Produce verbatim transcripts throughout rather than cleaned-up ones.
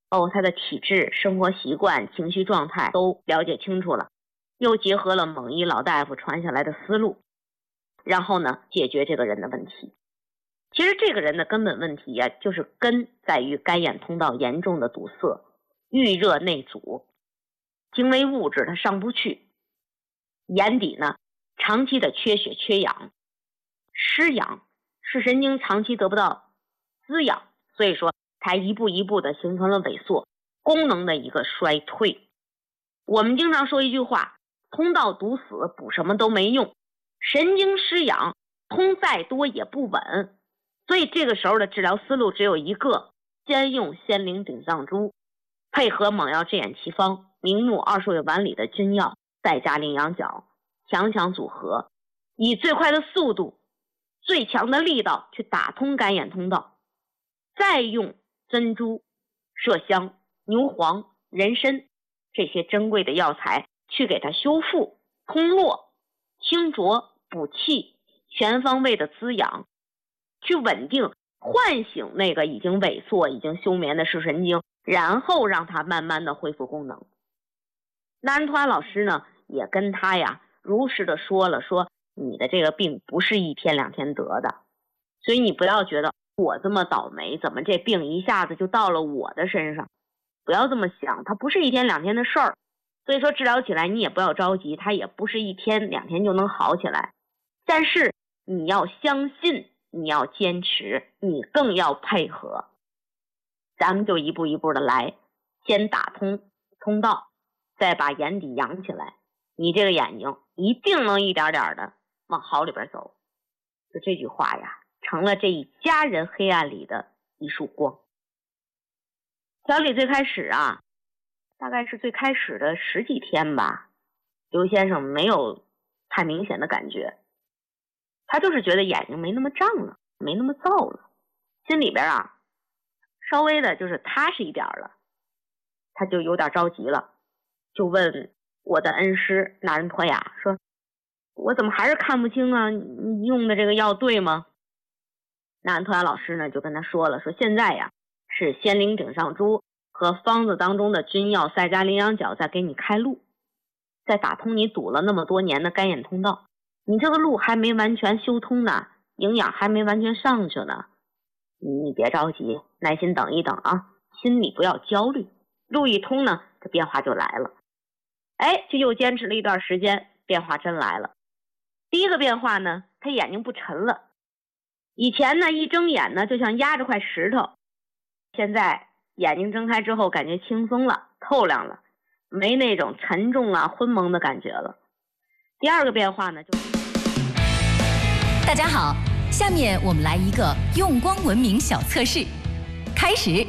包括他的体质、生活习惯、情绪状态都了解清楚了，又结合了蒙医老大夫传下来的思路，然后呢，解决这个人的问题。其实这个人的根本问题呀、啊，就是根在于肝眼通道严重的堵塞，郁热内阻，精微物质它上不去，眼底呢长期的缺血缺氧，失氧，视神经长期得不到滋养，所以说才一步一步的形成了萎缩，功能的一个衰退。我们经常说一句话，通道堵死补什么都没用，神经失养通再多也不稳。所以这个时候的治疗思路只有一个，先用仙灵顶上珠，配合猛药治眼奇方明目二十味丸里的君药，再加羚羊角，强强组合，以最快的速度最强的力道去打通肝眼通道，再用珍珠、麝香、牛黄、人参这些珍贵的药材去给它修复、通络、清浊、补气，全方位的滋养，去稳定唤醒那个已经萎缩已经休眠的视神经，然后让它慢慢的恢复功能。那安托瓦老师呢也跟他呀如实的说了，说你的这个病不是一天两天得的，所以你不要觉得我这么倒霉，怎么这病一下子就到了我的身上，不要这么想，它不是一天两天的事儿。所以说治疗起来你也不要着急，它也不是一天两天就能好起来，但是你要相信，你要坚持，你更要配合。咱们就一步一步的来，先打通通道，再把眼底养起来，你这个眼睛一定能一点点的往好里边走。就这句话呀，成了这一家人黑暗里的一束光。小李最开始啊，大概是最开始的十几天吧，刘先生没有太明显的感觉，他就是觉得眼睛没那么胀了，没那么燥了，心里边啊稍微的就是踏实一点了，他就有点着急了，就问我的恩师纳仁托雅说，我怎么还是看不清啊，你用的这个药对吗？纳仁托雅老师呢就跟他说了，说现在呀是仙灵顶上珠和方子当中的君药赛加羚羊角在给你开路，在打通你堵了那么多年的肝眼通道，你这个路还没完全修通呢，营养还没完全上去呢，你别着急，耐心等一等啊，心里不要焦虑，路一通呢，这变化就来了。哎，就又坚持了一段时间，变化真来了。第一个变化呢，他眼睛不沉了，以前呢一睁眼呢就像压着块石头，现在眼睛睁开之后感觉轻松了，透亮了，没那种沉重啊昏蒙的感觉了。第二个变化呢就是大家好，下面我们来一个用光文明小测试，开始。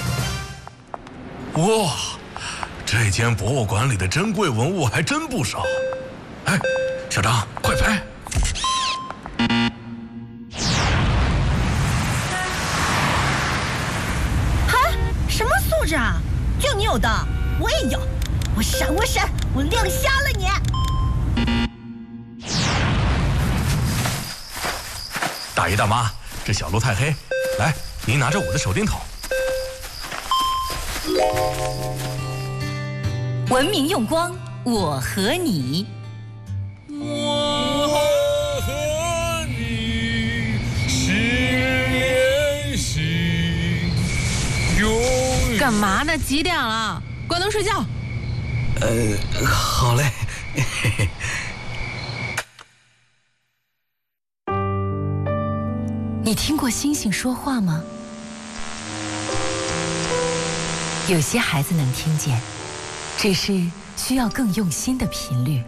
哇，这间博物馆里的珍贵文物还真不少。哎，小张，快拍！ 哈，什么素质啊？就你有的，我也有。我闪，我闪，我亮瞎了你！ 大爷大妈，这小路太黑，来，您拿着我的手电筒。 文明用光，我和你。 我和你心连心，永远。 干嘛呢？几点了？关灯睡觉。 呃，好嘞。嘿嘿。 你听过星星说话吗？有些孩子能听见，只是需要更用心的频率。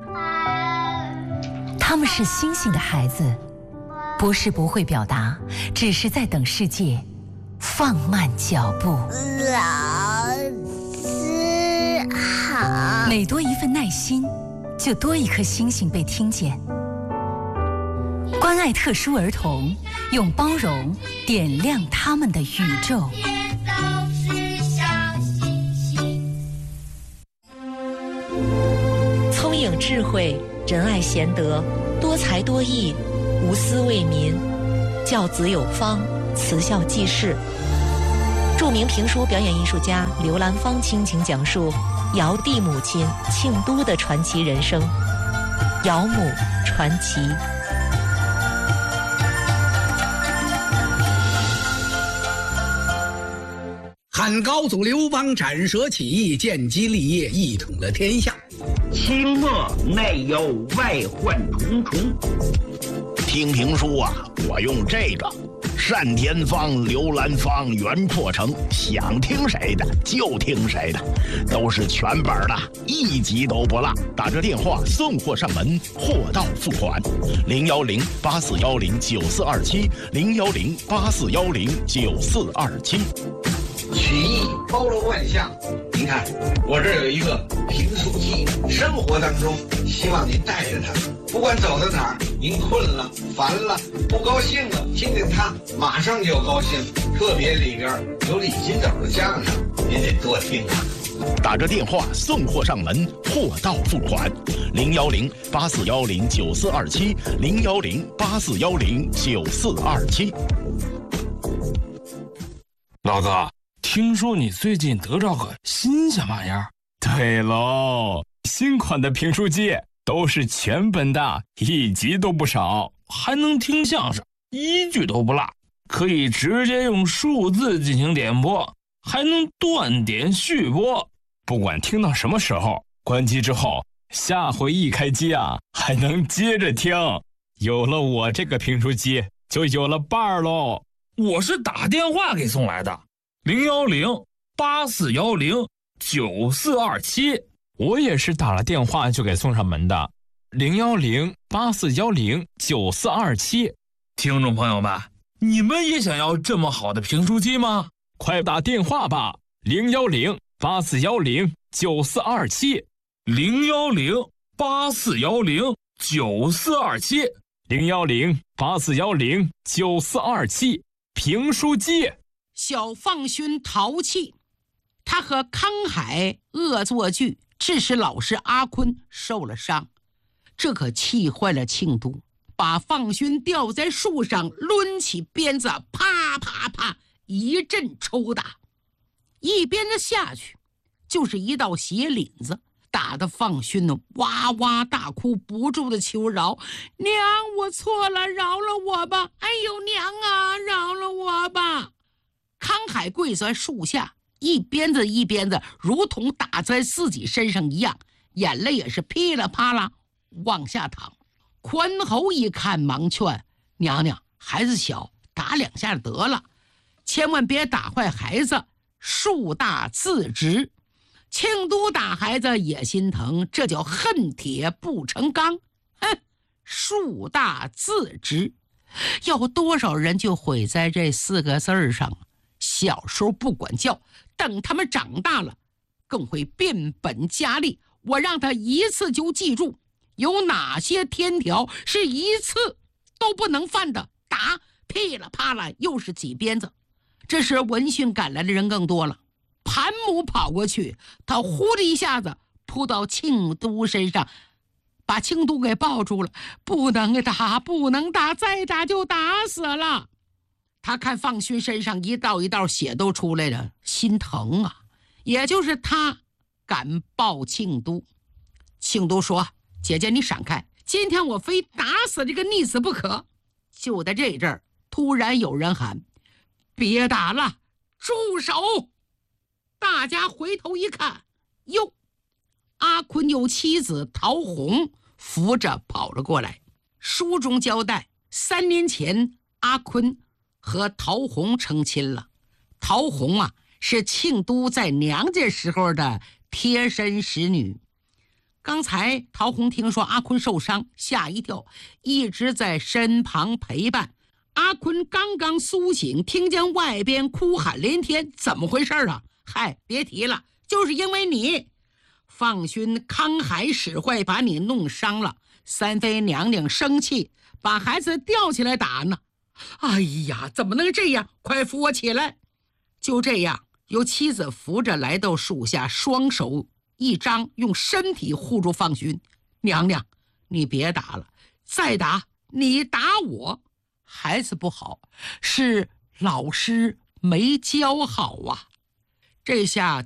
他们是星星的孩子，不是不会表达，只是在等世界放慢脚步。 老师好。 每多一份耐心，就多一颗星星被听见。关爱特殊儿童，用包容点亮他们的宇宙。 聪颖智慧，仁爱贤德，多才多艺，无私为民，教子有方，慈孝济世。祝著名评书表演艺术家刘兰芳倾情讲述尧帝母亲庆都的传奇人生，尧母传奇。 汉高祖刘邦斩蛇起义，建基立业，一统了天下。 清末内忧外患重重。 听评书啊，我用这个单田芳、刘兰芳、袁阔成，想听谁的就听谁的，都是全本的，一集都不落。打着电话送货上门，货到付款。零幺零八四幺零九四二七，零幺零八四幺零九四二七。 曲艺包罗万象，您看我这有一个评书机，生活当中希望您带着它，不管走到哪儿，您困了、烦了、不高兴了，听听它，马上就高兴。特别里边有李金斗的相声，您得多听啊。 打着电话送货上门，货到付款。零幺零八四幺零九四二七，零幺零八四幺零九四二七。 老哥，听说你最近得着个新鲜玩意儿？ 对喽，新款的评书机都是全本的，一集都不少， 还能听相声，一句都不落，可以直接用数字进行点播，还能断点续播。 不管听到什么时候，关机之后，下回一开机啊，还能接着听。有了我这个评书机，就有了伴儿喽。 我是打电话给送来的。零幺零八四幺零九四二七， 我也是打了电话就给送上门的。零幺零八四幺零九四二七， 听众朋友们，你们也想要这么好的评书机吗？ 快打电话吧！零幺零八四幺零九四二七， 零幺零八四幺零九四二七， 零幺零八四幺零九四二七，评书机。 小放勋淘气，他和康海恶作剧，致使老师阿坤受了伤，这可气坏了庆都，把放勋吊在树上，抡起鞭子，啪啪啪一阵抽打，一鞭子下去就是一道血领子，打得放勋呢哇哇大哭，不住的求饶：“娘，我错了，饶了我吧！哎呦，娘啊，饶了我吧！”康海跪在树下，一鞭子一鞭子，如同打在自己身上一样，眼泪也是噼里啪啦往下淌。宽侯一看，忙劝：“娘娘，孩子小，打两下得了，千万别打坏孩子，树大自直。”庆都打孩子也心疼，这叫恨铁不成钢。哼，树大自直，要多少人就毁在这四个字上了。小时候不管教，等他们长大了更会变本加厉。我让他一次就记住有哪些天条是一次都不能犯的，打噼里啪啦又是几鞭子。这时闻讯赶来的人更多了，盘母跑过去，他呼的一下子扑到庆都身上，把庆都给抱住了。不能打，不能打，再打就打死了。他看放勋身上一道一道血都出来了，心疼啊，也就是他敢抱庆都。庆都说：“姐姐你闪开，今天我非打死这个逆子不可。”就在这阵儿，突然有人喊：“别打了，住手！”大家回头一看，哟，阿坤有妻子陶红扶着跑了过来。书中交代，三年前阿坤和陶红成亲了。陶红啊，是庆都在娘家时候的贴身使女。刚才陶红听说阿坤受伤，吓一跳，一直在身旁陪伴。阿坤刚刚苏醒，听见外边哭喊连天，怎么回事啊？嗨，别提了，就是因为你放勋康海使坏，把你弄伤了。三妃娘娘生气，把孩子吊起来打呢。哎呀，怎么能这样？快扶我起来！就这样，由妻子扶着来到树下，双手一张，用身体护住放勋。娘娘，你别打了，再打你打我。孩子不好，是老师没教好啊。这下